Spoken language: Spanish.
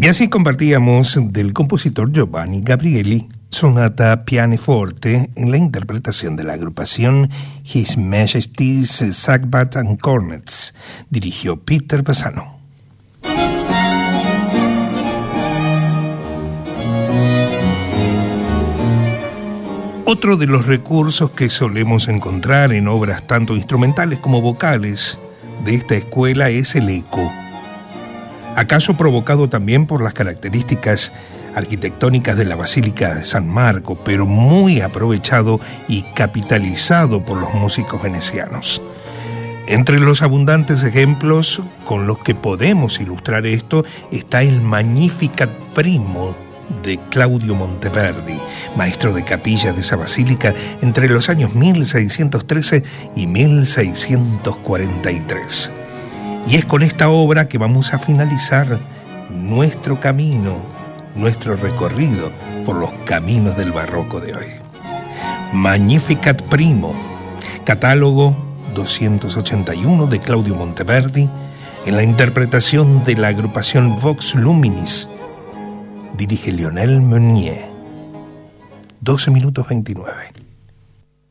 Y así compartíamos del compositor Giovanni Gabrieli, sonata pianoforte en la interpretación de la agrupación His Majesty's Sagbutts and Cornets, dirigió Peter Bassano. Otro de los recursos que solemos encontrar en obras tanto instrumentales como vocales de esta escuela es el eco. ¿Acaso provocado también por las características arquitectónicas de la Basílica de San Marco, pero muy aprovechado y capitalizado por los músicos venecianos? Entre los abundantes ejemplos con los que podemos ilustrar esto está el Magnificat Primo de Claudio Monteverdi, maestro de capilla de esa basílica entre los años 1613 y 1643. Y es con esta obra que vamos a finalizar nuestro camino, nuestro recorrido por los caminos del barroco de hoy. Magnificat Primo, catálogo 281 de Claudio Monteverdi, en la interpretación de la agrupación Vox Luminis. Dirige Lionel Meunier. 12 minutos 29.